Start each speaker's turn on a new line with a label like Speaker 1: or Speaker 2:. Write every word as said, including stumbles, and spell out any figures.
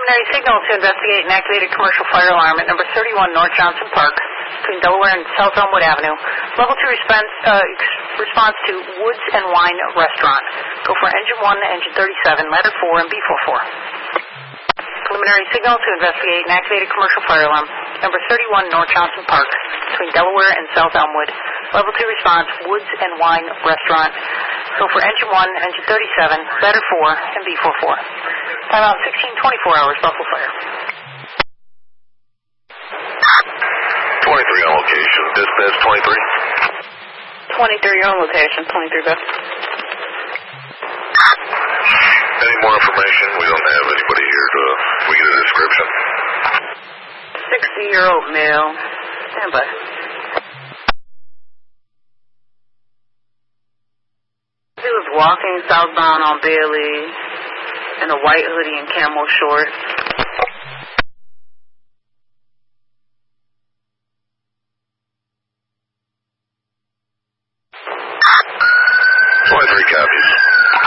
Speaker 1: Preliminary signal to investigate an activated commercial fire alarm at number thirty-one North Johnson Park between Delaware and South Elmwood Avenue. Level two response, uh, response to Woods and Wine Restaurant. Go for engine one, engine thirty-seven, ladder four, and B forty-four. Preliminary signal to investigate an activated commercial fire alarm number thirty-one North Johnson Park between Delaware and South Elmwood. Level two response, Woods and Wine Restaurant. Go for engine one, engine thirty-seven, ladder four, and B forty-four. Timeout sixteen twenty-four hours, Buffalo Fire.
Speaker 2: twenty-three on location. Dispatch twenty-three.
Speaker 1: twenty-three on location, twenty-three Beth.
Speaker 2: Any more information? We don't have anybody here to... We get a description.
Speaker 1: sixty-year-old male. Stand by. He was walking southbound on Bailey in a white hoodie and camo shorts.
Speaker 2: twenty-three copies.